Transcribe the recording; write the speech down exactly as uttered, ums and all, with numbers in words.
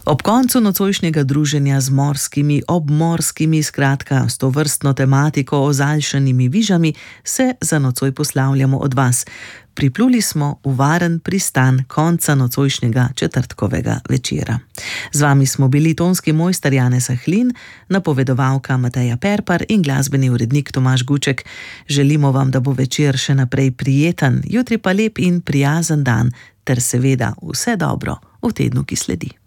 Ob koncu nocojšnjega druženja z morskimi, obmorskimi, skratka s to vrstno tematiko ozaljšanimi vižami, se za nocoj poslavljamo od vas. Pripluli smo v varen pristan konca nocojšnjega četrtkovega večera. Z vami smo bili tonski mojster Janez Ahlin, napovedovalka Mateja Perpar in glasbeni urednik Tomaž Guček. Želimo vam, da bo večer še naprej prijeten, jutri pa lep in prijazen dan, ter seveda vse dobro v tednu, ki sledi.